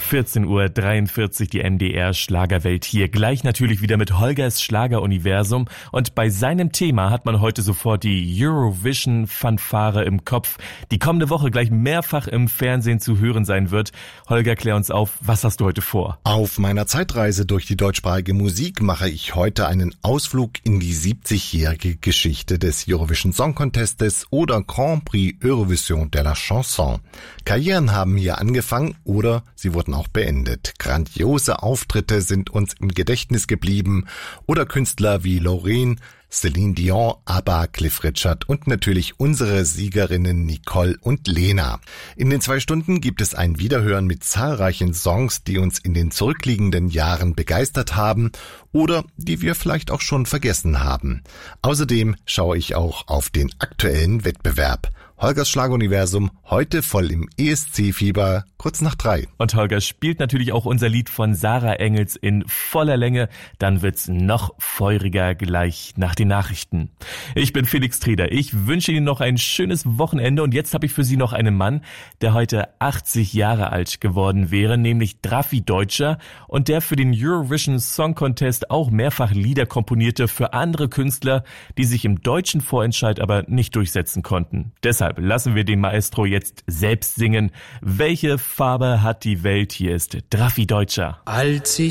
14:43 Uhr, die NDR Schlagerwelt hier. Gleich natürlich wieder mit Holgers Schlageruniversum. Und bei seinem Thema hat man heute sofort die Eurovision-Fanfare im Kopf, die kommende Woche gleich mehrfach im Fernsehen zu hören sein wird. Holger, klär uns auf, was hast du heute vor? Auf meiner Zeitreise durch die deutschsprachige Musik mache ich heute einen Ausflug in die 70-jährige Geschichte des Eurovision Song Contestes oder Grand Prix Eurovision de la Chanson. Karrieren haben hier angefangen oder sie wurden auch beendet. Grandiose Auftritte sind uns im Gedächtnis geblieben oder Künstler wie Loreen, Celine Dion, ABBA, Cliff Richard und natürlich unsere Siegerinnen Nicole und Lena. In den 2 Stunden gibt es ein Wiederhören mit zahlreichen Songs, die uns in den zurückliegenden Jahren begeistert haben oder die wir vielleicht auch schon vergessen haben. Außerdem schaue ich auch auf den aktuellen Wettbewerb. Holgers Schlageruniversum, heute voll im ESC-Fieber, kurz nach 3. Und Holger spielt natürlich auch unser Lied von Sarah Engels in voller Länge. Dann wird's noch feuriger gleich nach den Nachrichten. Ich bin Felix Treder. Ich wünsche Ihnen noch ein schönes Wochenende. Und jetzt habe ich für Sie noch einen Mann, der heute 80 Jahre alt geworden wäre, nämlich Drafi Deutscher. Und der für den Eurovision Song Contest auch mehrfach Lieder komponierte für andere Künstler, die sich im deutschen Vorentscheid aber nicht durchsetzen konnten. Deshalb lassen wir den Maestro jetzt selbst singen. Welche Farbe hat die Welt? Hier ist Drafi Deutscher. Als